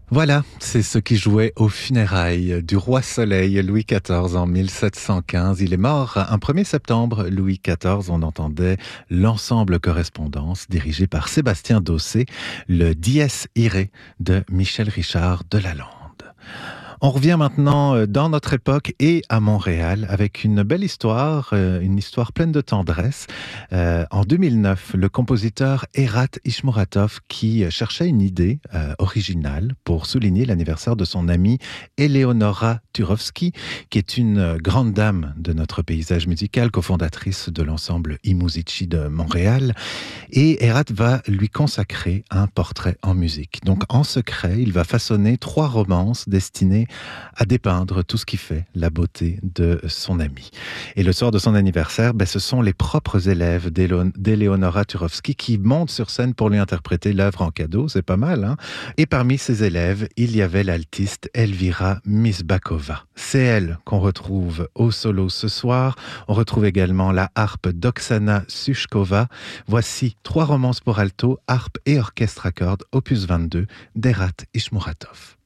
Voilà, c'est ce qui jouait aux funérailles du roi Soleil Louis XIV en 1715. Il est mort un 1er septembre. Louis XIV, on entendait l'ensemble correspondance dirigé par Sébastien Dossé, le Dies Irae de Michel Richard de Lalande. On revient maintenant dans notre époque et à Montréal avec une histoire pleine de tendresse. En 2009, le compositeur Erat Ishmuratov, qui cherchait une idée originale pour souligner l'anniversaire de son amie Eleonora Turovsky, qui est une grande dame de notre paysage musical, cofondatrice de l'ensemble I-Musici de Montréal. Et Erat va lui consacrer un portrait en musique. Donc en secret, il va façonner 3 romances destinées à dépeindre tout ce qui fait la beauté de son ami. Et le soir de son anniversaire, ce sont les propres élèves d'Eleonora Turovsky qui montent sur scène pour lui interpréter l'œuvre en cadeau, c'est pas mal, hein? Et parmi ces élèves, il y avait l'altiste Elvira Misbakova. C'est elle qu'on retrouve au solo ce soir. On retrouve également la harpe d'Oksana Sushkova. Voici 3 romances pour alto, harpe et orchestre à cordes, opus 22, d'Erat Ishmuratov.